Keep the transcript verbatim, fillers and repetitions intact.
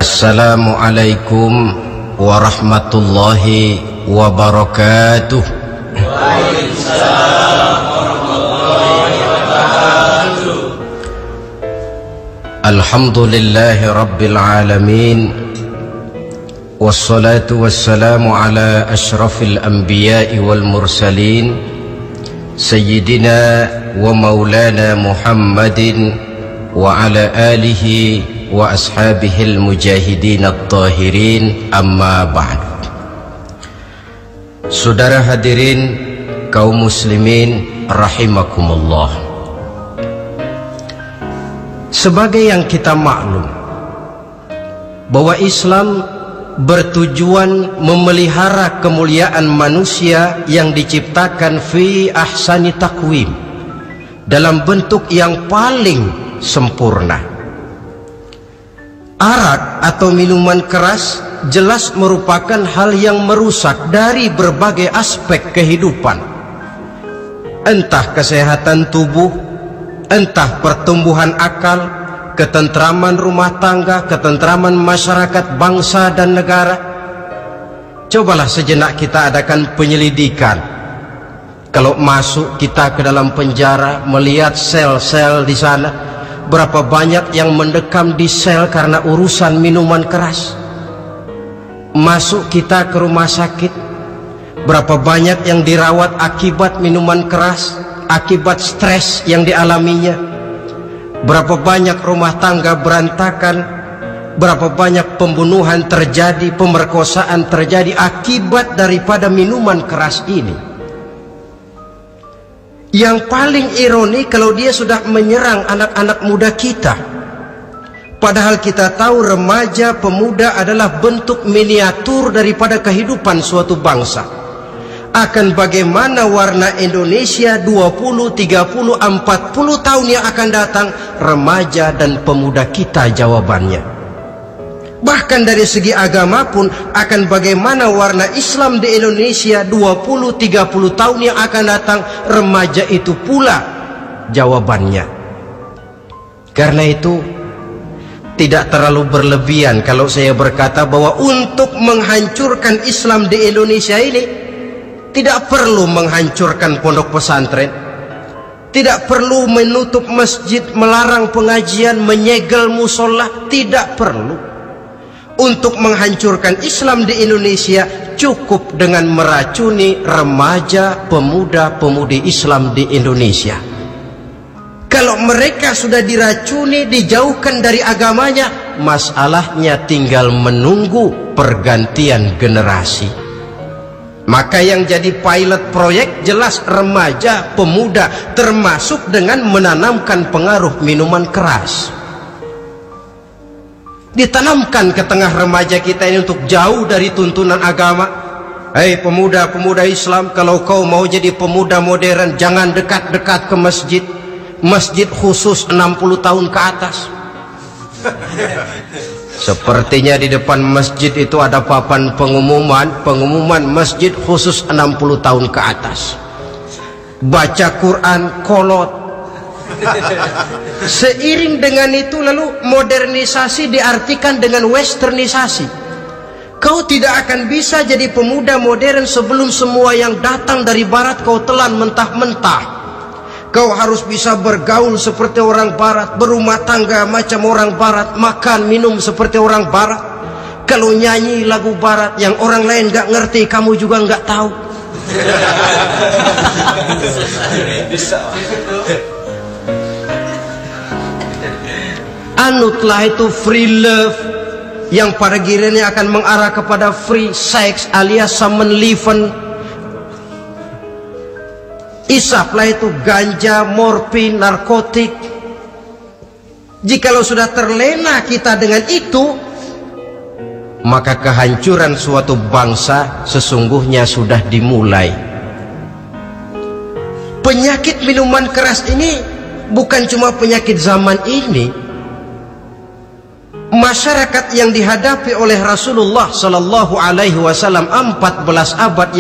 Assalamualaikum warahmatullahi wabarakatuh. Waalaikumsalam warahmatullahi wabarakatuh. Alhamdulillahi rabbil alamin, wassalatu wassalamu ala ashrafil anbiya'i wal mursalin, sayyidina wa maulana Muhammadin wa ala alihi wa ashabihil mujahidin at-tahirin, amma ba'd. Saudara hadirin kaum muslimin rahimakumullah, sebagai yang kita maklum bahwa Islam bertujuan memelihara kemuliaan manusia yang diciptakan fi ahsani takwim, dalam bentuk yang paling sempurna. Arak atau minuman keras jelas merupakan hal yang merusak dari berbagai aspek kehidupan, entah kesehatan tubuh, entah pertumbuhan akal, ketentraman rumah tangga, ketentraman masyarakat, bangsa dan negara. Cobalah sejenak kita adakan penyelidikan. Kalau masuk kita ke dalam penjara, melihat sel-sel di sana, berapa banyak yang mendekam di sel karena urusan minuman keras. Masuk kita ke rumah sakit, berapa banyak yang dirawat akibat minuman keras, akibat stres yang dialaminya. Berapa banyak rumah tangga berantakan, berapa banyak pembunuhan terjadi, pemerkosaan terjadi akibat daripada minuman keras ini. Yang paling ironi kalau dia sudah menyerang anak-anak muda kita, padahal kita tahu remaja pemuda adalah bentuk miniatur daripada kehidupan suatu bangsa. Akan bagaimana warna Indonesia dua puluh, tiga puluh, empat puluh tahun yang akan datang, remaja dan pemuda kita jawabannya. Bahkan dari segi agama pun, akan bagaimana warna Islam di Indonesia dua puluh, tiga puluh tahun yang akan datang, remaja itu pula jawabannya. Karena itu tidak terlalu berlebihan kalau saya berkata bahwa untuk menghancurkan Islam di Indonesia ini tidak perlu menghancurkan pondok pesantren, tidak perlu menutup masjid, melarang pengajian, menyegel musola, tidak perlu. Untuk menghancurkan Islam di Indonesia cukup dengan meracuni remaja, pemuda, pemudi Islam di Indonesia. Kalau mereka sudah diracuni, dijauhkan dari agamanya, masalahnya tinggal menunggu pergantian generasi. Maka yang jadi pilot proyek jelas remaja, pemuda, termasuk dengan menanamkan pengaruh minuman keras. Ditanamkan ke tengah remaja kita ini untuk jauh dari tuntunan agama. Hei pemuda-pemuda Islam, kalau kau mau jadi pemuda modern, jangan dekat-dekat ke masjid. Masjid khusus enam puluh tahun ke atas. Sepertinya di depan masjid itu ada papan pengumuman, pengumuman masjid khusus enam puluh tahun ke atas. Baca Quran kolot. Seiring dengan itu lalu modernisasi diartikan dengan westernisasi. Kau tidak akan bisa jadi pemuda modern sebelum semua yang datang dari barat kau telan mentah-mentah. Kau harus bisa bergaul seperti orang barat, berumah tangga macam orang barat, makan minum seperti orang barat. Kalau nyanyi lagu barat yang orang lain gak ngerti, kamu juga gak tahu. Anutlah itu free love, yang pada gilirannya akan mengarah kepada free sex alias samenleven. Isaplah itu ganja, morfin, narkotik. Jikalau sudah terlena kita dengan itu, maka kehancuran suatu bangsa sesungguhnya sudah dimulai. Penyakit minuman keras ini bukan cuma penyakit zaman ini. Masyarakat yang dihadapi oleh Rasulullah Sallallahu Alaihi Wasallam empat belas abad